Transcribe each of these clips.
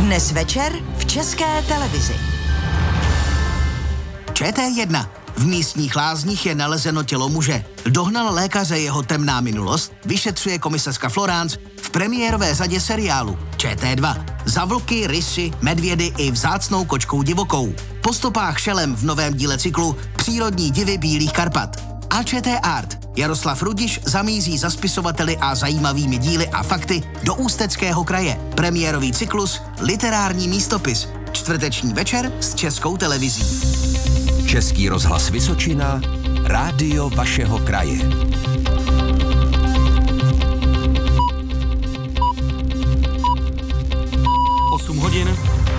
Dnes večer v České televizi. ČT1. V místních lázních je nalezeno tělo muže. Dohnal lékaře jeho temná minulost, vyšetřuje komisařka Florence v premiérové řadě seriálu. ČT2. Za vlky, rysy, medvědy i vzácnou kočkou divokou. Po stopách Šelem v novém díle cyklu Přírodní divy Bílých Karpat. A ČT Art. Jaroslav Rudiš zamíří za spisovateli a zajímavými díly a fakty do Ústeckého kraje. Premiérový cyklus Literární místopis. Čtvrteční večer s Českou televizí. Český rozhlas Vysočina, rádio vašeho kraje. Hodin.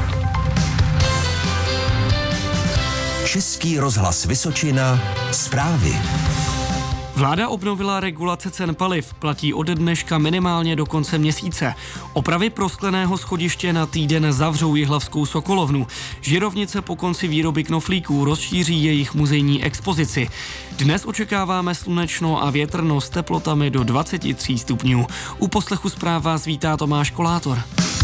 Český rozhlas Vysočina, zprávy. Vláda obnovila regulace cen paliv, platí ode dneška minimálně do konce měsíce. Opravy proskleného schodiště na týden zavřou jihlavskou sokolovnu. Žirovnice po konci výroby knoflíků rozšíří jejich muzejní expozici. Dnes očekáváme slunečno a větrno s teplotami do 23 stupňů. U poslechu zpráv vás vítá Tomáš Kolátor.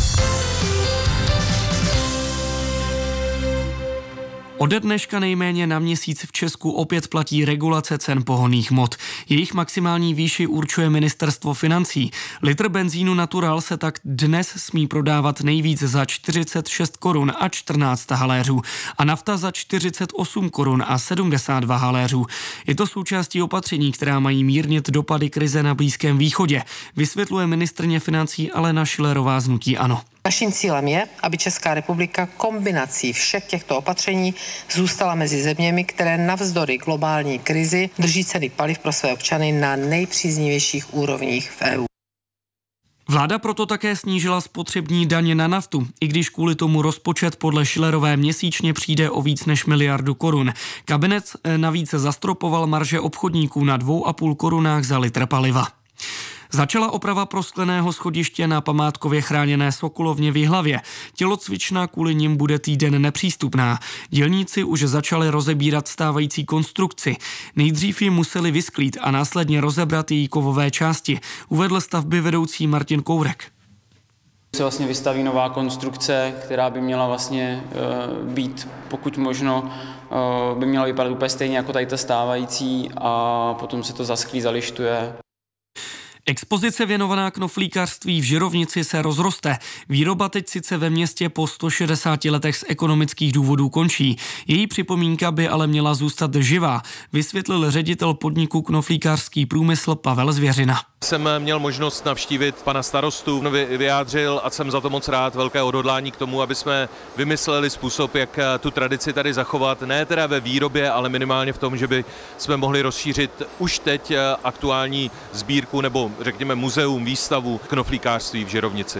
Ode dneška nejméně na měsíc v Česku opět platí regulace cen pohonných hmot. Jejich maximální výši určuje ministerstvo financí. Litr benzínu Natural se tak dnes smí prodávat nejvíc za 46 korun a 14 haléřů a nafta za 48 korun a 72 haléřů. Je to součástí opatření, která mají mírnit dopady krize na Blízkém východě, vysvětluje ministryně financí Alena Schillerová z hnutí ANO. Naším cílem je, aby Česká republika kombinací všech těchto opatření zůstala mezi zeměmi, které navzdory globální krizi drží ceny paliv pro své občany na nejpříznivějších úrovních v EU. Vláda proto také snížila spotřební daně na naftu, i když kvůli tomu rozpočet podle Schillerové měsíčně přijde o víc než 1 miliardu korun. Kabinet navíc zastropoval marže obchodníků na 2,5 korunách za litr paliva. Začala oprava proskleného schodiště na památkově chráněné sokolovně v Jihlavě. Tělocvična kvůli nim bude týden nepřístupná. Dělníci už začali rozebírat stávající konstrukci. Nejdřív ji museli vysklít a následně rozebrat její kovové části, uvedl stavby vedoucí Martin Kourek. Se vlastně vystaví nová konstrukce, která by měla vlastně být, pokud možno, by měla vypadat úplně stejně jako tady ta stávající a potom se to zasklí, zalištuje. Expozice věnovaná knoflíkařství v Žirovnici se rozroste. Výroba teď sice ve městě po 160 letech z ekonomických důvodů končí. Její připomínka by ale měla zůstat živá, vysvětlil ředitel podniku Knoflíkářský průmysl Pavel Zvěřina. Jsem měl možnost navštívit pana starostu, vyjádřil a jsem za to moc rád, velké odhodlání k tomu, aby jsme vymysleli způsob, jak tu tradici tady zachovat, ne teda ve výrobě, ale minimálně v tom, že by jsme mohli rozšířit už teď aktuální sbírku nebo řekněme muzeum, výstavu knoflíkářství v Žirovnici.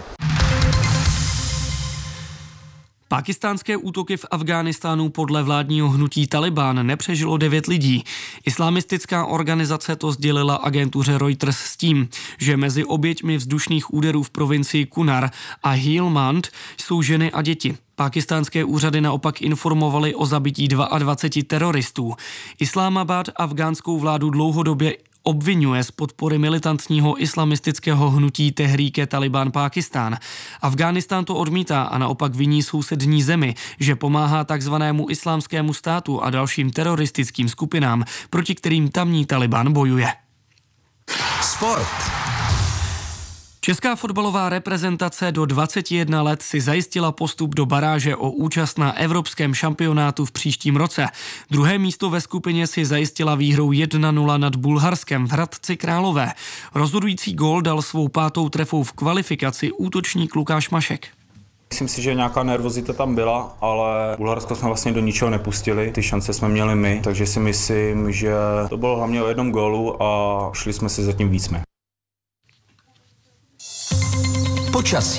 Pákistánské útoky v Afghánistánu podle vládního hnutí Taliban nepřežilo 9 lidí. Islamistická organizace to sdělila agentuře Reuters s tím, že mezi oběťmi vzdušných úderů v provincii Kunar a Helmand jsou ženy a děti. Pákistánské úřady naopak informovaly o zabití 22 teroristů. Islámabad afgánskou vládu dlouhodobě obvinuje z podpory militantního islamistického hnutí Tehríke Taliban Pákistán. Afghánistán to odmítá a naopak viní sousední zemi, že pomáhá takzvanému islámskému státu a dalším teroristickým skupinám, proti kterým tamní Taliban bojuje. Sport. Česká fotbalová reprezentace do 21 let si zajistila postup do baráže o účast na evropském šampionátu v příštím roce. Druhé místo ve skupině si zajistila výhrou 1-0 nad Bulharskem v Hradci Králové. Rozhodující gól dal svou 5. trefou v kvalifikaci útočník Lukáš Mašek. Myslím si, že nějaká nervozita tam byla, ale Bulharsko jsme vlastně do ničeho nepustili. Ty šance jsme měli my, takže si myslím, že to bylo hlavně o jednom gólu a šli jsme si zatím víc my. Počasí.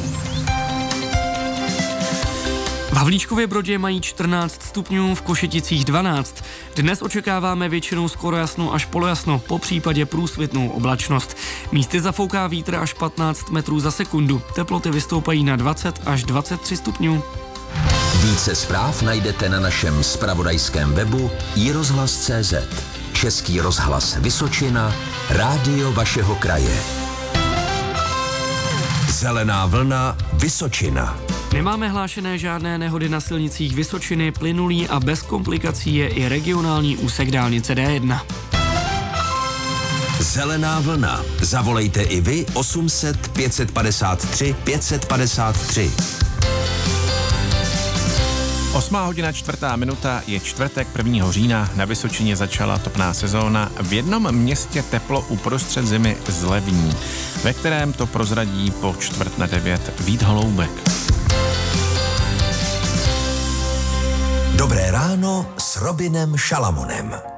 V Havlíčkově Brodě mají 14 stupňů, v Košeticích 12. Dnes očekáváme většinou skoro jasno až polojasno, po případě průsvitnou oblačnost. Místy zafouká vítr až 15 metrů za sekundu. Teploty vystoupají na 20 až 23 stupňů. Více zpráv najdete na našem zpravodajském webu iRozhlas.cz. Český rozhlas Vysočina, rádio vašeho kraje. Zelená vlna Vysočina. Nemáme hlášené žádné nehody na silnicích Vysočiny, plynulý a bez komplikací je i regionální úsek dálnice D1. Zelená vlna. Zavolejte i vy 800 553 553. 8:04 je čtvrtek 1. října. Na Vysočině začala topná sezóna. V jednom městě teplo uprostřed zimy zlevní, ve kterém to prozradí po 8:45 Vít Holoubek. Dobré ráno s Robinem Šalamonem.